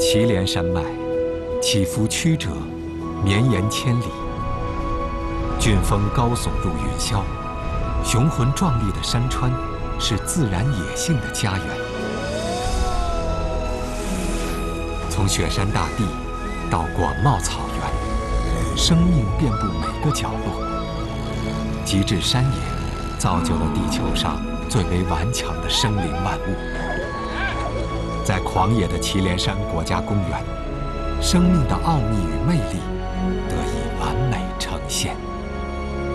祁连山脉起伏曲折，绵延千里。峻峰高耸入云霄，雄浑壮丽的山川是自然野性的家园。从雪山大地到广袤草原，生命遍布每个角落。极致山野造就了地球上最为顽强的生灵万物。在狂野的祁连山国家公园，生命的奥秘与魅力得以完美呈现。